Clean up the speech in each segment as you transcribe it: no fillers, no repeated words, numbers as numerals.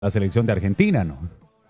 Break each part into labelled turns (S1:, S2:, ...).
S1: la selección de Argentina, ¿no?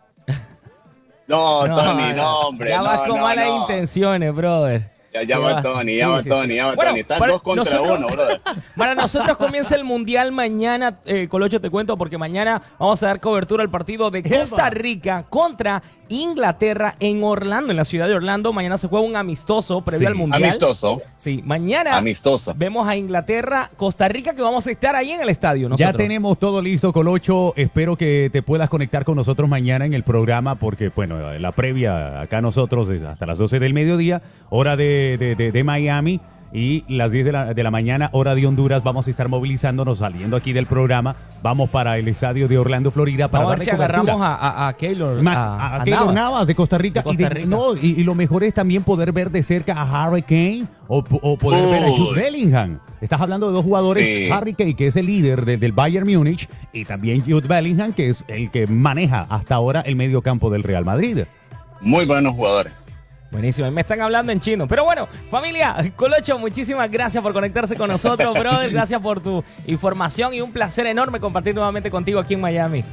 S2: No, Tony, no, hombre.
S3: Ya vas con malas
S2: no.
S3: intenciones, brother.
S2: Ya va Tony, ya va Tony. Estás 2 contra 1, brother.
S3: Para nosotros comienza el Mundial mañana, Colocho, te cuento, porque mañana vamos a dar cobertura al partido de Costa Rica contra Inglaterra en Orlando, en la ciudad de Orlando. Mañana se juega un amistoso previo al Mundial.
S2: Amistoso.
S3: Sí, mañana vemos a Inglaterra, Costa Rica, que vamos a estar ahí en el estadio nosotros.
S1: Ya tenemos todo listo, Colocho. Espero que te puedas conectar con nosotros mañana en el programa, porque, bueno, la previa acá nosotros hasta las 12 del mediodía, hora de Miami, y las 10 de la mañana, hora de Honduras. Vamos a estar movilizándonos, saliendo aquí del programa. Vamos para el estadio de Orlando, Florida, para
S3: vamos a ver si agarramos a Keylor.
S1: A Keylor Navas de Costa Rica. Y lo mejor es también poder ver de cerca a Harry Kane o poder ver a Jude Bellingham. Estás hablando de dos jugadores, sí. Harry Kane, que es el líder del Bayern Múnich, y también Jude Bellingham, que es el que maneja hasta ahora el medio campo del Real Madrid.
S2: Muy buenos jugadores.
S3: Buenísimo, me están hablando en chino. Pero bueno, familia, Colocho, muchísimas gracias por conectarse con nosotros, brother. Gracias por tu información y un placer enorme compartir nuevamente contigo aquí en Miami.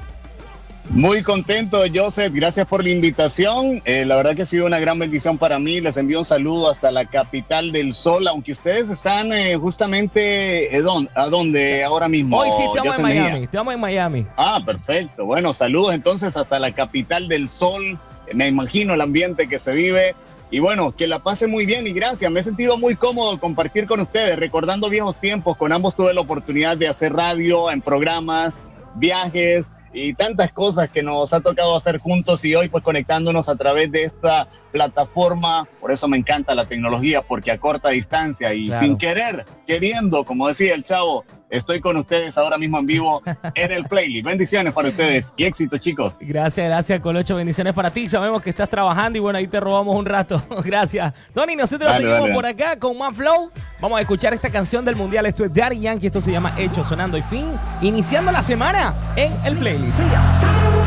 S2: Muy contento, Joseph. Gracias por la invitación. La verdad que ha sido una gran bendición para mí. Les envío un saludo hasta la capital del sol, aunque ustedes están justamente ¿a dónde ahora mismo?
S3: Hoy sí estamos en Miami. Estamos en Miami.
S2: Ah, perfecto. Bueno, saludos entonces hasta la capital del sol. Me imagino el ambiente que se vive. Y bueno, que la pase muy bien y gracias. Me he sentido muy cómodo compartir con ustedes, recordando viejos tiempos. Con ambos tuve la oportunidad de hacer radio en programas, viajes y tantas cosas que nos ha tocado hacer juntos, y hoy pues conectándonos a través de esta plataforma. Por eso me encanta la tecnología, porque a corta distancia y sin querer, queriendo, como decía el chavo, estoy con ustedes ahora mismo en vivo en el playlist. Bendiciones para ustedes y éxito, chicos.
S3: Gracias, Colocho. Bendiciones para ti. Sabemos que estás trabajando y bueno, ahí te robamos un rato. Gracias. Tony, nosotros seguimos por acá con más flow. Vamos a escuchar esta canción del Mundial. Esto es Daddy Yankee. Esto se llama Hecho, sonando y fin. Iniciando la semana en el playlist.